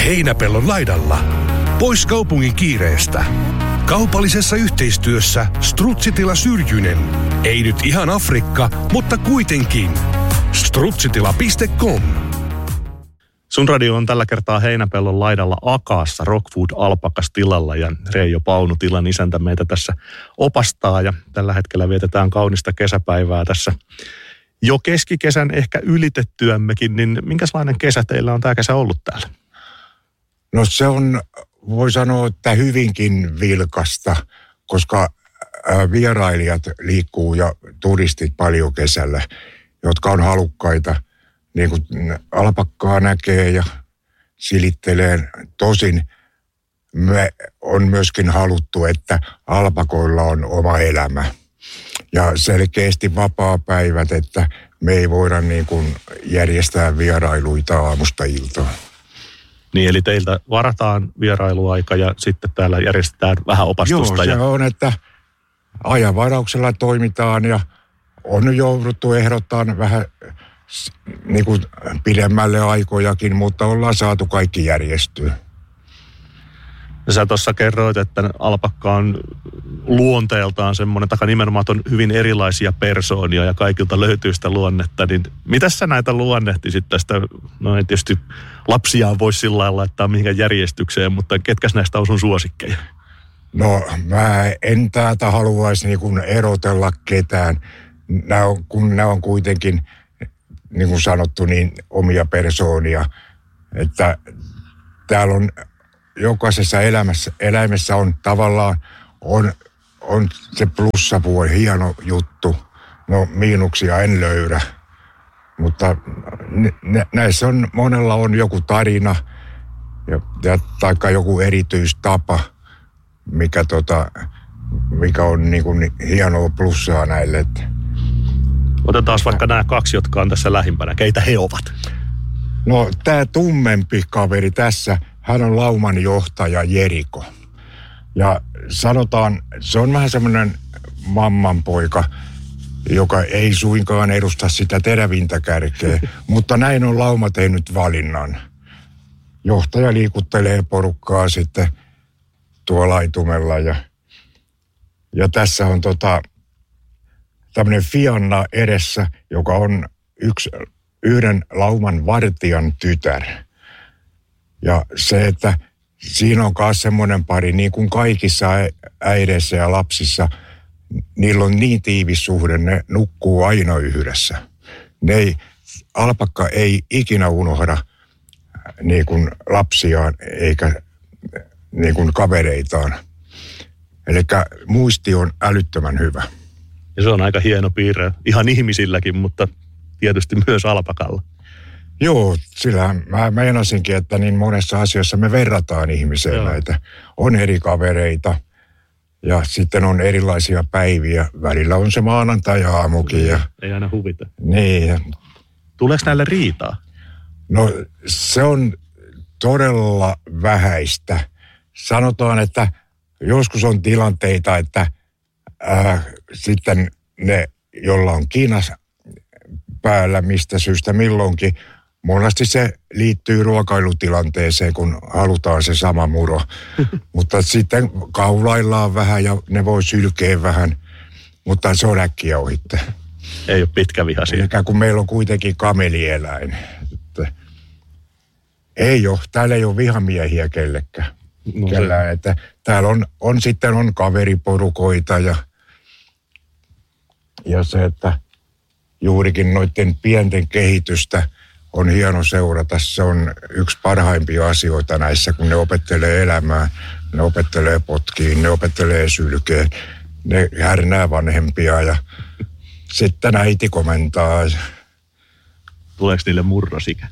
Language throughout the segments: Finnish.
Heinäpellon laidalla. Pois kaupungin kiireestä. Kaupallisessa yhteistyössä Strutsitila Syrjynen. Ei nyt ihan Afrikka, mutta kuitenkin. Strutsitila.com. Sun radio on tällä kertaa Heinäpellon laidalla Akaassa Rockwood Alpakas tilalla ja Reijo Paunu tilan isäntä meitä tässä opastaa ja tällä hetkellä vietetään kaunista kesäpäivää tässä jo keskikesän ehkä ylitettyämmekin, niin minkälainen kesä teillä on tämä kesä ollut täällä? No se on, voi sanoa, että hyvinkin vilkasta, koska vierailijat liikkuu ja turistit paljon kesällä, jotka on halukkaita, niin kuin alpakkaa näkee ja silittelee. Tosin me on myöskin haluttu, että alpakoilla on oma elämä ja selkeästi vapaapäivät, että me ei voida niin kuin järjestää vierailuita aamusta iltaan. Niin, eli teiltä varataan vierailuaika ja sitten täällä järjestetään vähän opastusta. Joo, se on, että ajanvarauksella toimitaan ja on jouduttu ehdottamaan vähän niin kuin pidemmälle aikojakin, mutta ollaan saatu kaikki järjestyä. Sä tuossa kerroit, että alpakka on luonteeltaan semmoinen, taka nimenomaan on hyvin erilaisia persoonia ja kaikilta löytyy sitä luonnetta, niin mitäs sä näitä luonnehtisit tästä? No ei tietysti lapsiaan voi sillä lailla laittaa mihinkään järjestykseen, mutta ketkäs näistä on sun suosikkeja? No mä en täältä haluaisi niin kuin erotella ketään, kun nämä on kuitenkin niin kuin sanottu niin omia persoonia, että täällä on jokaisessa eläimessä on tavallaan on se plussapuoli, hieno juttu. No miinuksia en löydä, mutta näissä on, monella on joku tarina ja taikka joku erityistapa, mikä on niin kuin hienoa plussaa näille. Otetaan vaikka nämä kaksi, jotka on tässä lähimpänä. Keitä he ovat? No tämä tummempi kaveri tässä, hän on lauman johtaja Jeriko. Ja sanotaan, se on vähän semmoinen mammanpoika, joka ei suinkaan edusta sitä terävintä kärkeä, mutta näin on lauma tehnyt valinnan. Johtaja liikuttelee porukkaa sitten tuolla laitumella ja tässä on tämmöinen Fianna edessä, joka on yhden lauman vartijan tytär. Ja se, että siinä on myös semmoinen pari, niin kuin kaikissa äideissä ja lapsissa, niillä on niin tiivis suhde, ne nukkuu aina yhdessä. Alpakka ei ikinä unohda niin kuin lapsiaan eikä niin kuin kavereitaan. Eli muisti on älyttömän hyvä. Ja se on aika hieno piirre, ihan ihmisilläkin, mutta tietysti myös alpakalla. Joo, sillä mä meinasinkin, että niin monessa asiassa me verrataan ihmiseen näitä. On eri kavereita ja sitten on erilaisia päiviä. Välillä on se maanantai-aamukin. Ei aina huvita. Niin. Tuleeko näille riitaa? No se on todella vähäistä. Sanotaan, että joskus on tilanteita, että sitten ne, jolla on Kiinas päällä mistä syystä milloinkin, monesti se liittyy ruokailutilanteeseen, kun halutaan se sama muro. Mutta sitten kaulaillaan vähän ja ne voi sylkeä vähän, mutta se on äkkiä ohitte. Ei ole pitkävihaisia. Eli kun meillä on kuitenkin kamelieläin. Ei ole, täällä ei ole vihamiehiä kellekään. No että täällä on kaveriporukoita ja se, että juurikin noiden pienten kehitystä on hieno seurata. Se on yksi parhaimpia asioita näissä, kun ne opettelee elämää, ne opettelee potkiin, ne opettelee sylkeen, ne härnää vanhempia ja sitten äiti komentaa. Tuleeko niille murrosikä?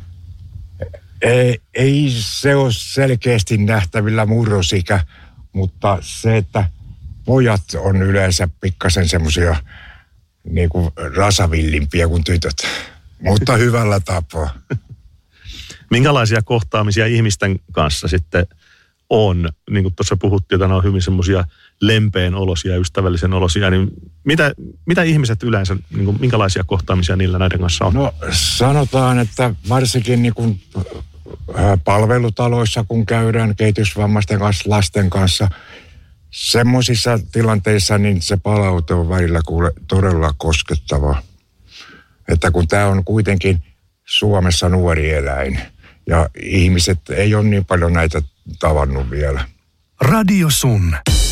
Ei se ole selkeästi nähtävillä murrosikä, mutta se, että pojat on yleensä pikkasen semmoisia niin kuin rasavillimpiä kuin tytöt, mutta hyvällä tapaa. Minkälaisia kohtaamisia ihmisten kanssa sitten on? Niin kuin tuossa puhuttiin, että ne on hyvin semmoisia lempeän olosia, ystävällisen olosia, niin mitä ihmiset yleensä, niin kuin, minkälaisia kohtaamisia niillä näiden kanssa on? No sanotaan, että varsinkin niin kuin palvelutaloissa, kun käydään kehitysvammaisten kanssa, lasten kanssa. Semmoisissa tilanteissa niin se palaute on välillä todella koskettava. Että kun tämä on kuitenkin Suomessa nuori eläin ja ihmiset ei ole niin paljon näitä tavannut vielä. Radio Sun.